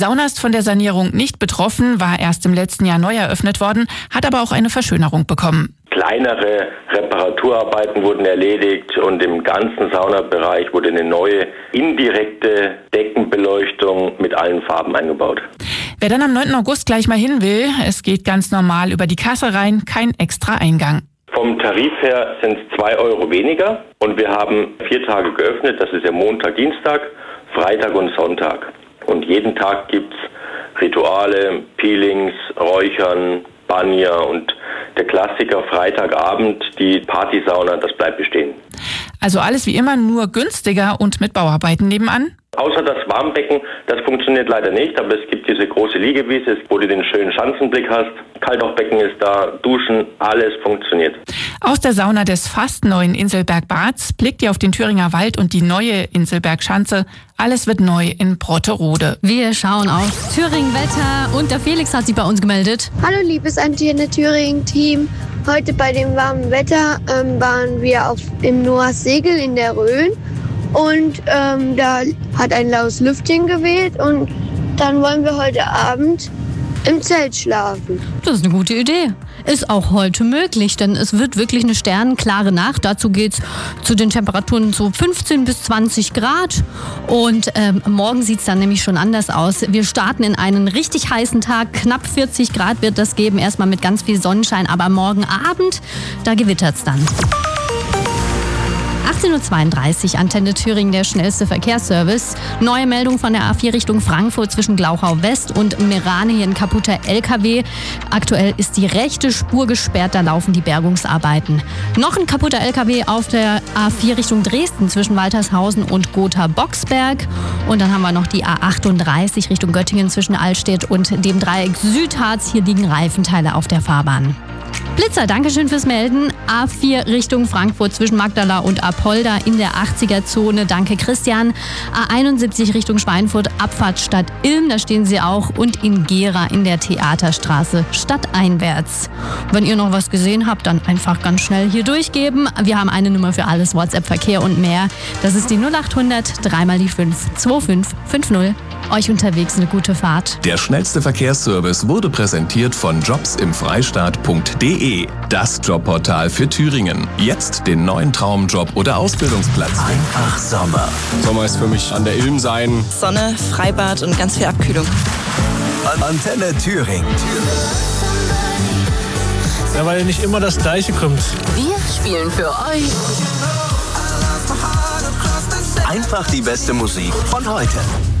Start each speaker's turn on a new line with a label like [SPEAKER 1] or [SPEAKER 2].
[SPEAKER 1] Sauna ist von der Sanierung nicht betroffen, war erst im letzten Jahr neu eröffnet worden, hat aber auch eine Verschönerung bekommen.
[SPEAKER 2] Kleinere Reparaturarbeiten wurden erledigt und im ganzen Saunabereich wurde eine neue indirekte Deckenbeleuchtung mit allen Farben eingebaut.
[SPEAKER 1] Wer dann am 9. August gleich mal hin will, es geht ganz normal über die Kasse rein, kein extra Eingang.
[SPEAKER 2] Vom Tarif her sind es 2 Euro weniger und wir haben 4 Tage geöffnet, das ist ja Montag, Dienstag, Freitag und Sonntag. Und jeden Tag gibt's Rituale, Peelings, Räuchern, Banja und der Klassiker Freitagabend, die Partysauna, das bleibt bestehen.
[SPEAKER 1] Also alles wie immer, nur günstiger und mit Bauarbeiten nebenan?
[SPEAKER 2] Außer das Warmbecken, das funktioniert leider nicht, aber es gibt diese große Liegewiese, wo du den schönen Schanzenblick hast. Kaltauchbecken ist da, Duschen, alles funktioniert.
[SPEAKER 1] Aus der Sauna des fast neuen Inselbergbads blickt ihr auf den Thüringer Wald und die neue Inselbergschanze. Alles wird neu in Brotterode.
[SPEAKER 3] Wir schauen auf Thüringen-Wetter und der Felix hat sich bei uns gemeldet.
[SPEAKER 4] Hallo liebes Antenne Thüringen-Team. Heute bei dem warmen Wetter waren wir im Noahs Segel in der Rhön. Und da hat ein laues Lüftchen geweht und dann wollen wir heute Abend im Zelt schlafen.
[SPEAKER 3] Das ist eine gute Idee. Ist auch heute möglich, denn es wird wirklich eine sternenklare Nacht. Dazu geht's zu den Temperaturen so 15 bis 20 Grad. Und morgen sieht's dann nämlich schon anders aus. Wir starten in einen richtig heißen Tag. Knapp 40 Grad wird das geben. Erstmal mit ganz viel Sonnenschein. Aber morgen Abend, da gewittert's dann. 18.32 Uhr, Antenne Thüringen, der schnellste Verkehrsservice. Neue Meldung von der A4 Richtung Frankfurt zwischen Glauchau West und Merane, hier ein kaputter LKW. Aktuell ist die rechte Spur gesperrt, da laufen die Bergungsarbeiten. Noch ein kaputter LKW auf der A4 Richtung Dresden zwischen Waltershausen und Gotha-Boxberg. Und dann haben wir noch die A38 Richtung Göttingen zwischen Allstedt und dem Dreieck Südharz. Hier liegen Reifenteile auf der Fahrbahn. Blitzer, Dankeschön fürs Melden. A4 Richtung Frankfurt zwischen Magdala und Apolda in der 80er-Zone. Danke, Christian. A71 Richtung Schweinfurt, Abfahrt Stadt Ilm, da stehen Sie auch. Und in Gera in der Theaterstraße stadteinwärts. Wenn ihr noch was gesehen habt, dann einfach ganz schnell hier durchgeben. Wir haben eine Nummer für alles, WhatsApp, Verkehr und mehr. Das ist die 0800 3 mal die 5 2550. Euch unterwegs eine gute Fahrt.
[SPEAKER 5] Der schnellste Verkehrsservice wurde präsentiert von jobsimfreistaat.de. Das Jobportal für Thüringen. Jetzt den neuen Traumjob oder Ausbildungsplatz.
[SPEAKER 6] Einfach Sommer.
[SPEAKER 7] Sommer ist für mich an der Ilm sein.
[SPEAKER 8] Sonne, Freibad und ganz viel Abkühlung.
[SPEAKER 6] Antenne Thüringen.
[SPEAKER 9] Ja, weil nicht immer das Gleiche kommt.
[SPEAKER 10] Wir spielen für euch
[SPEAKER 6] Einfach die beste Musik von heute.